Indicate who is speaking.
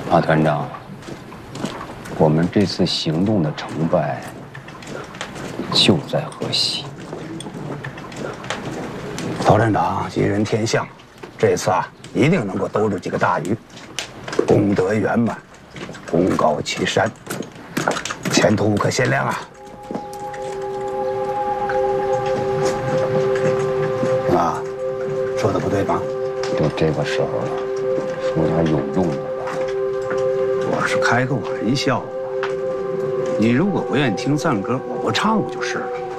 Speaker 1: 马团长，我们这次行动的成败就在河西。
Speaker 2: 曹站长吉人天相，这次一定能够兜住几个大鱼，功德圆满，功高其山，前途无可限量啊！啊，说的不对吧？
Speaker 1: 都这个时候了，说点有用的吧。
Speaker 2: 我是开个玩笑嘛。你如果不愿意听赞歌，我不唱不就是了？